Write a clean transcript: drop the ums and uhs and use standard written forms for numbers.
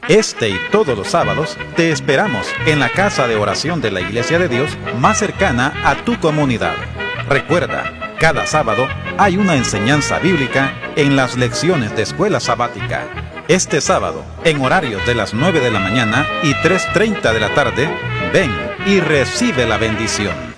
Este y todos los sábados te esperamos en la casa de oración de la Iglesia de Dios más cercana a tu comunidad. Recuerda, cada sábado hay una enseñanza bíblica en las lecciones de escuela sabática. Este sábado, en horarios de las 9 de la mañana y 3:30 de la tarde, ven y recibe la bendición.